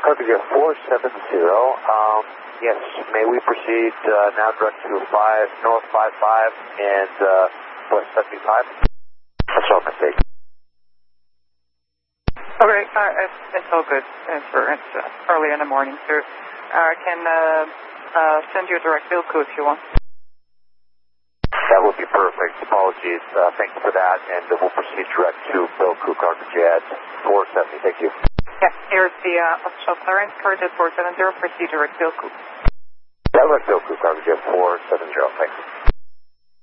Cargo Jet 470, yes, may we proceed now direct to 5 North 55 and West 75? That's all mistake. Okay, it's all good, sir. It's early in the morning, sir. I can send you a direct bill code if you want. That would be perfect. Apologies. Thank you for that, and we'll proceed direct to Bilku Cargo Jet 470. Thank you. Yeah, here's the official clearance, Cargo Jet 470, proceed direct Bilku. Direct Bilku Cargo Jet 470, thanks.